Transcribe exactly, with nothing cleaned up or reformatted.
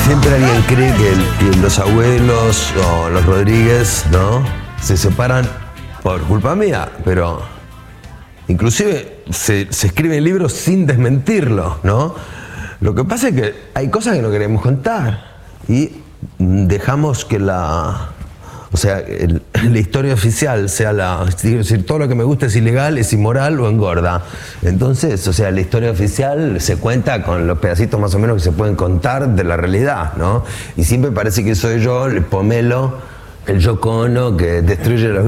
Siempre alguien cree que, el- que los abuelos o los Rodríguez, ¿no?, se separan por culpa mía, pero inclusive se, se escriben libros sin desmentirlo, ¿no? Lo que pasa es que hay cosas que no queremos contar y dejamos que la... O sea, el- la historia oficial sea la... Es decir, todo lo que me gusta es ilegal, es inmoral o engorda. Entonces, o sea, la historia oficial se cuenta con los pedacitos más o menos que se pueden contar de la realidad, ¿no? Y siempre parece que soy yo, el pomelo, el Yoko Ono que destruye los